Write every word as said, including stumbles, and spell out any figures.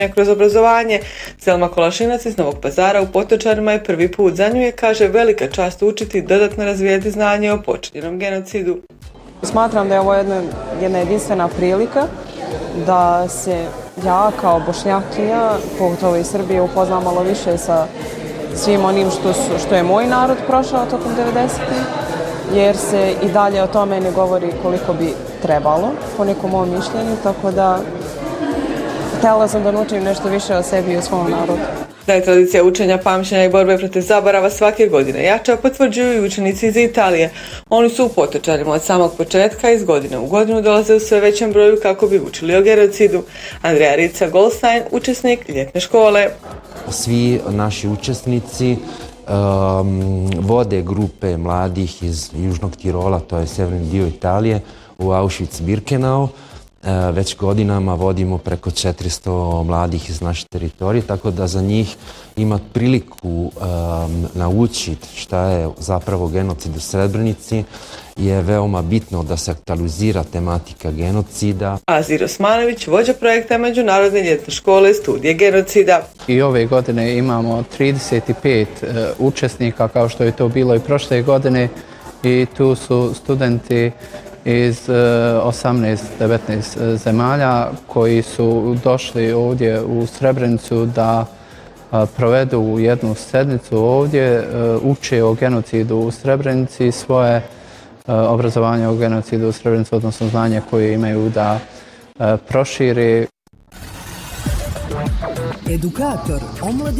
kroz obrazovanje. Selma Kolašinac iz Novog Pazara u Potočarima je prvi put. Za nju je, kaže, velika čast učiti i dodatno razvijati znanje o počinjenom genocidu. Smatram da je ovo jedna, jedna jedinstvena prilika da se ja kao Bošnjakinja, pogotovo iz Srbije, upoznam malo više sa svim onim što, su, što je moj narod prošao tokom devedesetih, jer se i dalje o tome ne govori koliko bi trebalo, po nekom mom mišljenju, tako da htjela sam da naučim nešto više o sebi i o svom narodu. Da je tradicija učenja, pamćenja i borbe protiv zaborava svake godine jača, potvrđuju i učenici iz Italije. Oni su u Potočarima od samog početka, iz godine u godinu dolaze u sve većem broju kako bi učili o genocidu. Andreja Rica Goldstein, učesnik ljetne škole. Svi naši učesnici um, vode grupe mladih iz Južnog Tirola, to je severni dio Italije, u Auschwitz-Birkenau. Već godinama vodimo preko četiristo mladih iz naše teritorije, tako da za njih ima priliku um, naučiti šta je zapravo genocid u Srebrenici. Je veoma bitno da se aktualizira tematika genocida. Azir Osmanović, vođa projekta Međunarodne ljetne škole studije genocida. I ove godine imamo trideset pet uh, učesnika, kao što je to bilo i prošle godine, i tu su studenti iz osamnaest devetnaest zemalja koji su došli ovdje u Srebrenicu da provedu jednu sednicu ovdje, uče o genocidu u Srebrenici, svoje obrazovanje o genocidu u Srebrenici, odnosno znanje koje imaju da prošire. Edukator omladine